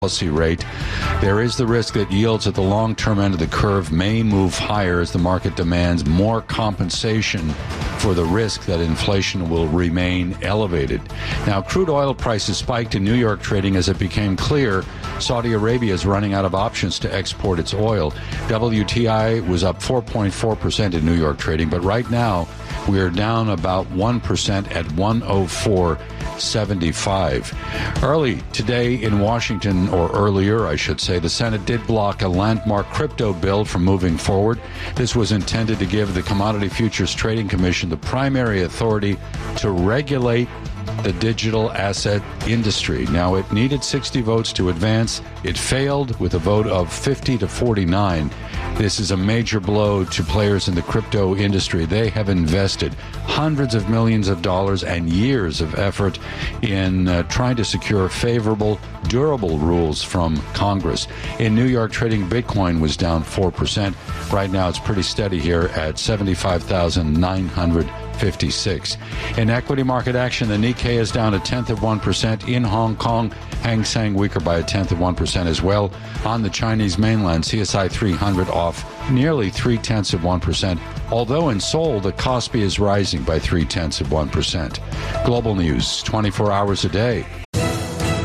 policy rate. There is the risk that yields at the long-term end of the curve may move higher as the market demands more compensation for the risk that inflation will remain elevated. Now, crude oil prices spiked in New York trading as it became clear Saudi Arabia is running out of options to export its oil. WTI was up 4.4% in New York trading, but right now we are down about 1% at 104.75. Early today in Washington, or earlier, I should say, the Senate did block a landmark crypto bill from moving forward. This was intended to give the Commodity Futures Trading Commission the primary authority to regulate the digital asset industry. Now, it needed 60 votes to advance. It failed with a vote of 50 to 49. This is a major blow to players in the crypto industry. They have invested hundreds of millions of dollars and years of effort in trying to secure favorable, durable rules from Congress. In New York, trading Bitcoin was down 4%. Right now, it's pretty steady here at 75,956. In equity market action, the Nikkei is down 0.1%. In Hong Kong, Hang Seng weaker by 0.1% as well. On the Chinese mainland, CSI 300 off nearly 0.3%. Although in Seoul, the Kospi is rising by 0.3%. Global news, 24 hours a day.